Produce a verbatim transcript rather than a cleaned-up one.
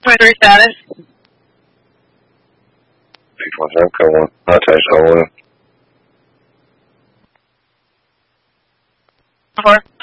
twenty-three status. six one seven, code one. I'll take code one. Four.